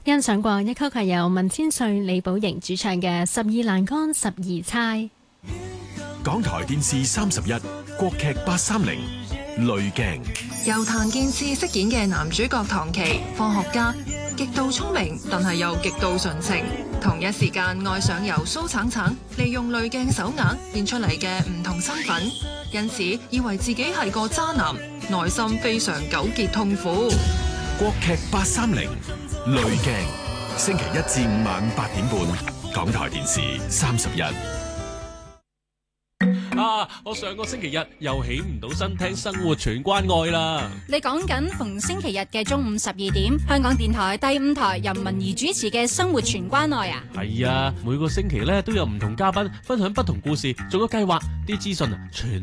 欣賞過一曲係由文千歲、李寶瑩主唱嘅《十二欄杆十二釵》。 港台電視31國劇830濾鏡， 由譚建次飾演嘅男主角唐琪，科學家，極度聰明，但係又極度純情。同一時間愛上由蘇橙橙利用濾鏡手鐲變出嚟嘅唔同身份，因此以為自己係個渣男，內心非常糾結痛苦。 國劇830濾鏡，星期1至5晚8點半，港台電視31。 我上個星期日又起唔到身聽生活全關愛啦。 你講緊逢星期日嘅中午12點，香港電台第5台由文儀主持嘅生活全關愛啊？ 係啊，每個星期咧都有唔同嘉賓分享不同故事，仲有計劃啲資訊全